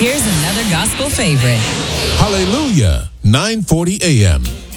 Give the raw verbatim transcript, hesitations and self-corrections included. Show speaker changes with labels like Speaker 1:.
Speaker 1: Here's another gospel favorite.
Speaker 2: Hallelujah, nine forty a.m.